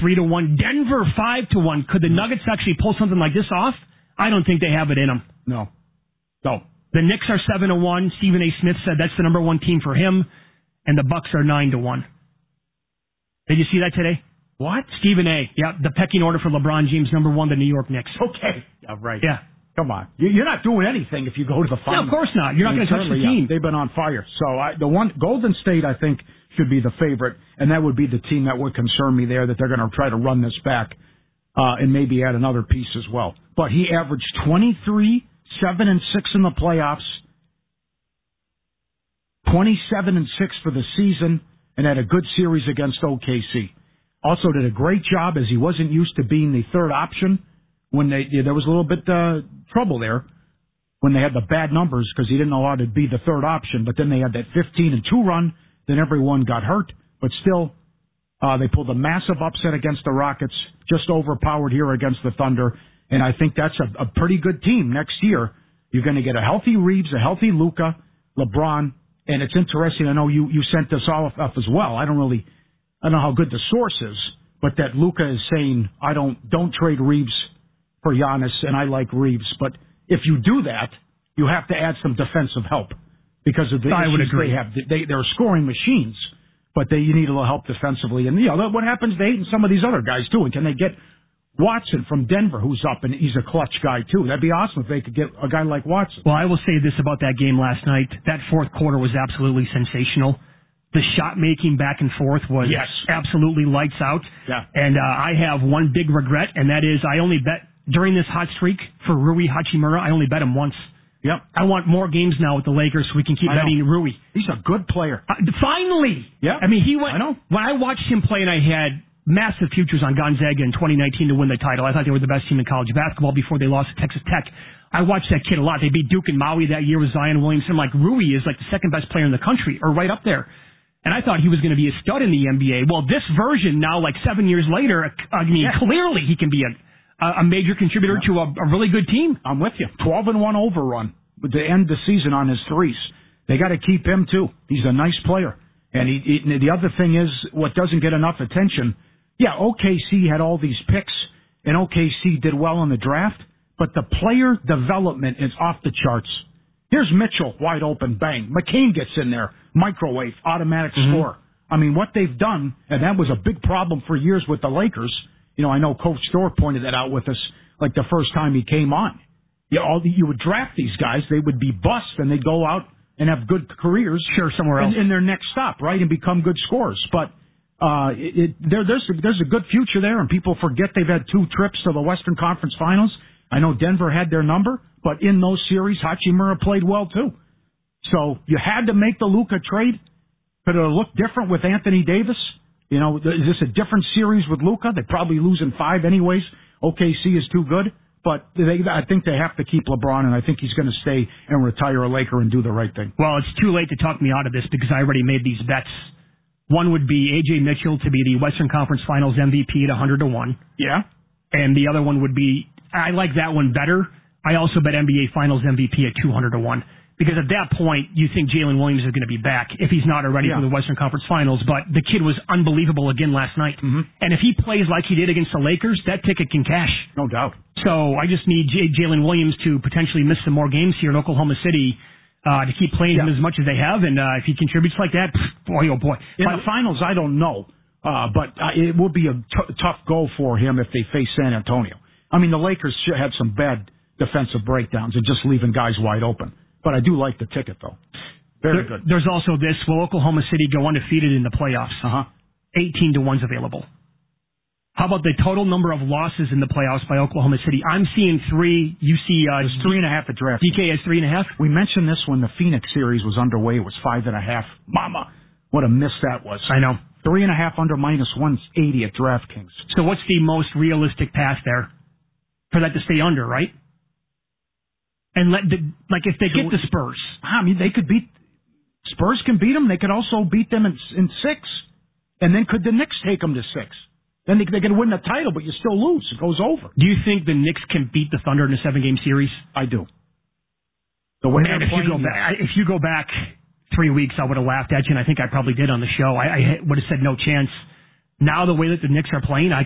3-1. Denver 5-1. Could the Nuggets actually pull something like this off? I don't think they have it in them. No. The Knicks are 7-1. Stephen A. Smith said that's the number one team for him, and the Bucks are 9-1. Did you see that today? What? Stephen A. Yeah, the pecking order for LeBron James, number one, the New York Knicks. Okay. Yeah, right. Yeah. Come on. You're not doing anything if you go to the finals. No, of course not. You're not going to touch the team. They've been on fire. So Golden State, I think, should be the favorite, and that would be the team that would concern me there, that they're going to try to run this back and maybe add another piece as well. But he averaged 23, 7 and 6 in the playoffs, 27 and 6 for the season, and had a good series against OKC. Also did a great job, as he wasn't used to being the third option. When there was a little bit trouble there when they had the bad numbers because he didn't allow to be the third option. But then they had that 15-2 run. Then everyone got hurt. But still, they pulled a massive upset against the Rockets, just overpowered here against the Thunder. And I think that's a pretty good team next year. You're going to get a healthy Reeves, a healthy Luka, LeBron. And it's interesting. I know you sent this all up as well. I don't know how good the source is, but that Luka is saying, don't trade Reeves for Giannis, and I like Reeves. But if you do that, you have to add some defensive help because of the issues they have. They're scoring machines, but you need a little help defensively. And, what happens to Ayton, some of these other guys, too? And can they get Watson from Denver, who's up, and he's a clutch guy, too? That'd be awesome if they could get a guy like Watson. Well, I will say this about that game last night. That fourth quarter was absolutely sensational. The shot-making back and forth was absolutely lights out. Yeah. And I have one big regret, and that is I only bet during this hot streak for Rui Hachimura, I only bet him once. Yep. I want more games now with the Lakers so we can keep betting Rui. He's a good player. Finally. Yeah. I mean, he went. I know. When I watched him play and I had massive futures on Gonzaga in 2019 to win the title, I thought they were the best team in college basketball before they lost to Texas Tech. I watched that kid a lot. They beat Duke and Maui that year with Zion Williamson. Like, Rui is like the second best player in the country, or right up there. And I thought he was going to be a stud in the NBA. Well, this version now, like 7 years later, clearly he can be a major contributor to a really good team. I'm with you. 12-1 overrun with the end of the season on his threes. They got to keep him, too. He's a nice player. And the other thing is, what doesn't get enough attention, OKC had all these picks, and OKC did well in the draft, but the player development is off the charts. Here's Mitchell, wide open, bang. McCain gets in there, microwave, automatic score. I mean, what they've done, and that was a big problem for years with the Lakers. I know Coach Storr pointed that out with us, like the first time he came on. You would draft these guys, they would be busts, and they'd go out and have good careers. Somewhere else. In their next stop, right, and become good scorers. But there's a good future there, and people forget they've had 2 trips to the Western Conference Finals. I know Denver had their number, but in those series, Hachimura played well, too. So you had to make the Luka trade. Could it have looked different with Anthony Davis? Is this a different series with Luka? They're probably losing 5 anyways. OKC is too good. But I think they have to keep LeBron, and I think he's going to stay and retire a Laker and do the right thing. Well, it's too late to talk me out of this because I already made these bets. One would be A.J. Mitchell to be the Western Conference Finals MVP at 100-1. Yeah. And the other one would be, I like that one better. I also bet NBA Finals MVP at 200-1. Because at that point, you think Jalen Williams is going to be back if he's not already for the Western Conference Finals. But the kid was unbelievable again last night. Mm-hmm. And if he plays like he did against the Lakers, that ticket can cash. No doubt. So I just need Jalen Williams to potentially miss some more games here in Oklahoma City to keep playing him as much as they have. And if he contributes like that, boy, oh boy. In the finals, I don't know. But it will be a tough go for him if they face San Antonio. I mean, the Lakers had some bad defensive breakdowns and just leaving guys wide open. But I do like the ticket, though. Very good. There's also this. Will Oklahoma City go undefeated in the playoffs? 18-1's available. How about the total number of losses in the playoffs by Oklahoma City? I'm seeing 3. You see... it's 3.5 at draft. DK has 3.5? We mentioned this when the Phoenix series was underway. It was 5.5. Mama, what a miss that was. I know. 3.5 under -180 at DraftKings. So what's the most realistic path there? For that to stay under, right? And if they get the Spurs. I mean, they could beat... Spurs can beat them. They could also beat them in 6. And then could the Knicks take them to 6? Then they can win the title, but you still lose. It goes over. Do you think the Knicks can beat the Thunder in a 7-game series? I do. The way if you go back 3 weeks, I would have laughed at you, and I think I probably did on the show. I would have said no chance. Now the way that the Knicks are playing, I